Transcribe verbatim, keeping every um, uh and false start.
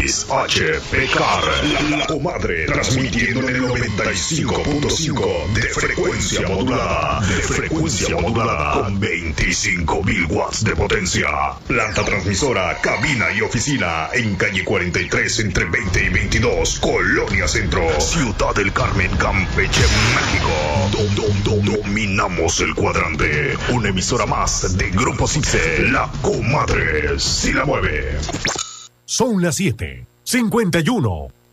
X H P C A R, La Comadre, transmitiendo en el noventa y cinco punto cinco de frecuencia modulada, de frecuencia modulada, con veinticinco mil watts de potencia. Planta transmisora, cabina y oficina en calle cuarenta y tres entre veinte y veintidós, Colonia Centro, Ciudad del Carmen, Campeche, México. Dom, dom, dom, dominamos el cuadrante. Una emisora más de Grupo Cipse, La Comadre, si la mueve. Son las siete, cincuenta y uno.